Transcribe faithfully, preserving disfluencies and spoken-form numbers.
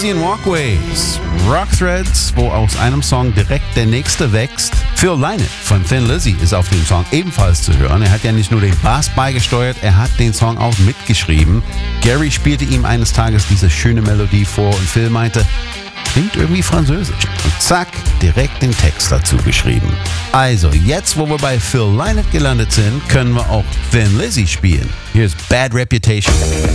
Lizzy and Walkways, Rock Threads, wo aus einem Song direkt der nächste wächst. Phil Lynott von Thin Lizzy ist auf dem Song ebenfalls zu hören. Er hat ja nicht nur den Bass beigesteuert, er hat den Song auch mitgeschrieben. Gary spielte ihm eines Tages diese schöne Melodie vor und Phil meinte, klingt irgendwie französisch. Und zack, direkt den Text dazu geschrieben. Also, jetzt wo wir bei Phil Lynott gelandet sind, können wir auch Thin Lizzy spielen. Hier ist Bad Reputation.